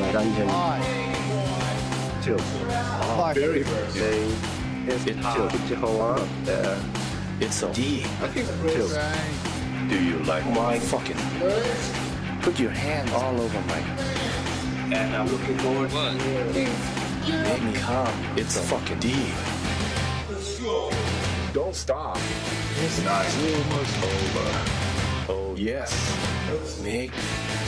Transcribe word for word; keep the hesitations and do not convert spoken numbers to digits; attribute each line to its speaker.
Speaker 1: 单纯
Speaker 2: Chill.
Speaker 3: Five.
Speaker 2: Very very.
Speaker 1: They
Speaker 4: It's
Speaker 1: keep
Speaker 4: hard.
Speaker 1: your hold up there.
Speaker 4: It's so deep.
Speaker 2: I think chill.
Speaker 4: Do you like my fucking? Put your hand all over my. And I'm looking forward. What? Make me come. It's so fucking deep.
Speaker 2: Don't stop.
Speaker 4: It's not almost over. Oh yes. Make